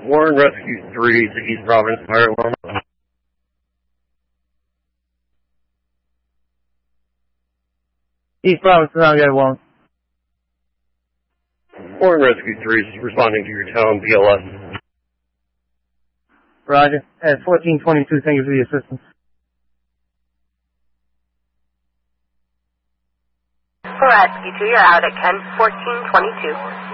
Warren Rescue 3 to East Providence Fire Alarm. East Providence, now get one. Warren Rescue 3 is responding to your town BLS. Roger. At 1422, thank you for the assistance. For Rescue 2, you're out at Ken 1422.